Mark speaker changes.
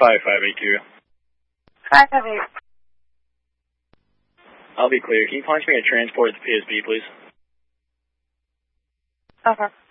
Speaker 1: 5582.
Speaker 2: 558.
Speaker 1: I'll be clear. Can you punch me a transport to PSB, please?
Speaker 2: Okay.